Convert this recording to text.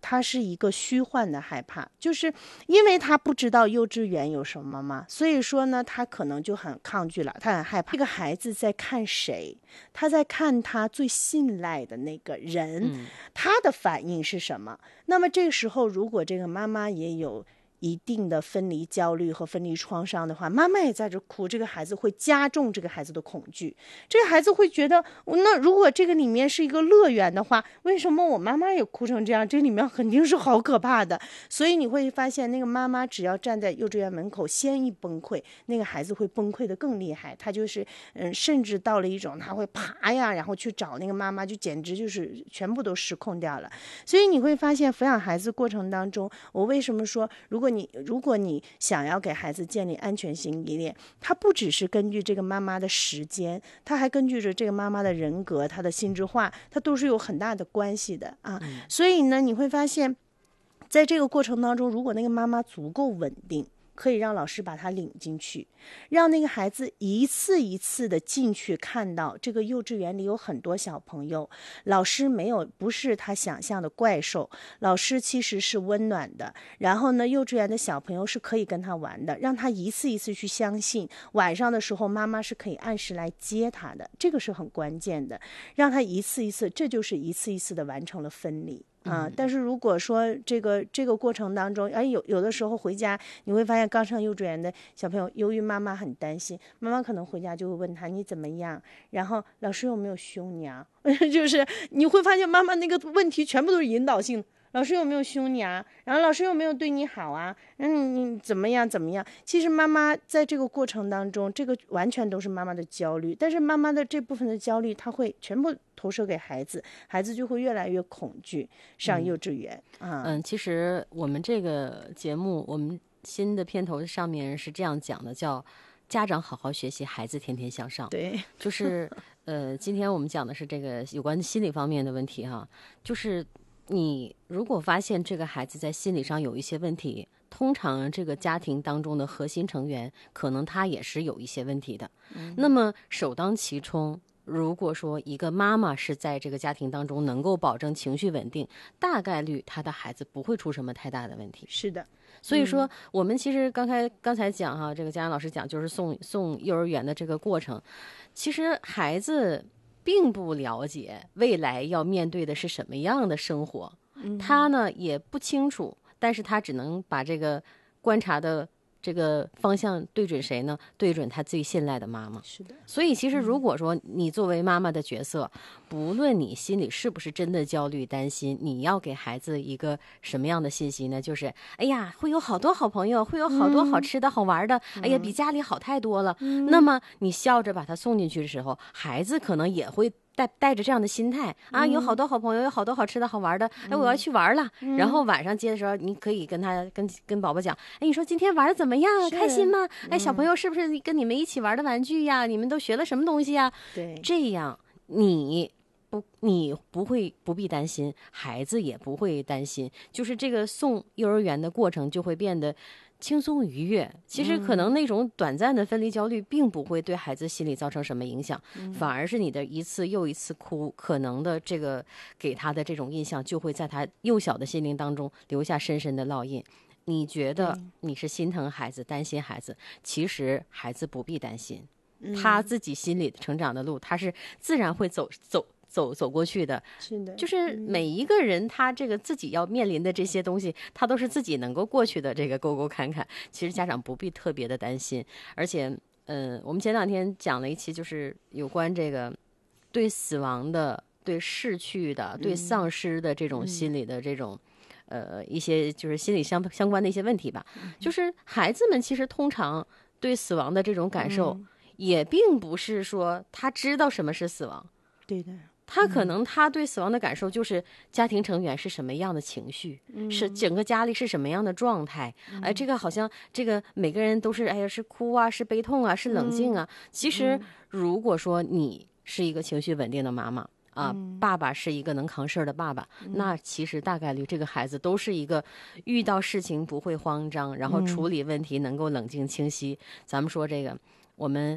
他是一个虚幻的害怕，就是因为他不知道幼稚园有什么嘛，所以说呢，他可能就很抗拒了，他很害怕这个孩子在看谁，他在看他最信赖的那个人，他的反应是什么。那么这个时候，如果这个妈妈也有一定的分离焦虑和分离创伤的话，妈妈也在这哭，这个孩子会加重这个孩子的恐惧，这个孩子会觉得，那如果这个里面是一个乐园的话，为什么我妈妈也哭成这样，这里面肯定是好可怕的。所以你会发现那个妈妈只要站在幼稚园门口先一崩溃，那个孩子会崩溃的更厉害，他就是甚至到了一种他会爬呀，然后去找那个妈妈，就简直就是全部都失控掉了。所以你会发现抚养孩子过程当中，我为什么说如果你想要给孩子建立安全性依恋，它不只是根据这个妈妈的时间，它还根据着这个妈妈的人格，她的心智化，它都是有很大的关系的啊。所以呢，你会发现在这个过程当中，如果那个妈妈足够稳定，可以让老师把他领进去，让那个孩子一次一次的进去，看到这个幼稚园里有很多小朋友，老师不是他想象的怪兽，老师其实是温暖的，然后呢，幼稚园的小朋友是可以跟他玩的，让他一次一次去相信晚上的时候妈妈是可以按时来接他的，这个是很关键的，让他一次一次，这就是一次一次的完成了分离。但是如果说这个过程当中，有的时候回家你会发现刚上幼稚园的小朋友，由于妈妈很担心，妈妈可能回家就会问他你怎么样，然后老师有没有凶你啊就是你会发现妈妈那个问题全部都是引导性的，老师有没有凶你啊？然后老师有没有对你好啊？你怎么样怎么样？其实妈妈在这个过程当中，这个完全都是妈妈的焦虑，但是妈妈的这部分的焦虑，她会全部投射给孩子，孩子就会越来越恐惧上幼稚园。 其实我们这个节目，我们新的片头上面是这样讲的，叫家长好好学习，孩子天天向上。 对， 就是今天我们讲的是这个有关心理方面的问题哈，就是你如果发现这个孩子在心理上有一些问题，通常这个家庭当中的核心成员可能他也是有一些问题的。那么首当其冲，如果说一个妈妈是在这个家庭当中能够保证情绪稳定，大概率他的孩子不会出什么太大的问题。 是的。 所以说我们其实刚才讲哈，这个家长老师讲就是送幼儿园的这个过程，其实孩子并不了解未来要面对的是什么样的生活，他呢也不清楚，但是他只能把这个观察的这个方向对准谁呢？对准他最信赖的妈妈。 是的。 所以其实如果说你作为妈妈的角色，不论你心里是不是真的焦虑担心，你要给孩子一个什么样的信息呢？就是哎呀，会有好多好朋友，会有好多好吃的好玩的，哎呀，比家里好太多了。那么你笑着把他送进去的时候，孩子可能也会带着这样的心态啊，有好多好朋友，有好多好吃的好玩的，哎，我要去玩了。然后晚上接的时候，你可以跟宝宝讲，哎，你说今天玩的怎么样？开心吗？哎，小朋友是不是跟你们一起玩的玩具呀？你们都学了什么东西呀？ 对， 这样你不必担心，孩子也不会担心，就是这个送幼儿园的过程就会变得轻松愉悦。其实可能那种短暂的分离焦虑并不会对孩子心理造成什么影响，反而是你的一次又一次哭，可能的这个给他的这种印象就会在他幼小的心灵当中留下深深的烙印。你觉得你是心疼孩子担心孩子，其实孩子不必担心，他自己心里成长的路他是自然会走过去的。 是的， 就是每一个人他这个自己要面临的这些东西，他都是自己能够过去的这个沟沟坎坎，其实家长不必特别的担心。而且我们前两天讲了一期就是有关这个对死亡的、对逝去的、对丧失的这种心理的这种一些就是心理相关的一些问题吧。就是孩子们其实通常对死亡的这种感受也并不是说他知道什么是死亡， 对的， 他可能他对死亡的感受就是家庭成员是什么样的情绪，是整个家里是什么样的状态。哎，这个好像这个每个人都是哎呀是哭啊，是悲痛啊，是冷静啊。其实如果说你是一个情绪稳定的妈妈啊，爸爸是一个能扛事儿的爸爸，那其实大概率这个孩子都是一个遇到事情不会慌张，然后处理问题能够冷静清晰。咱们说这个我们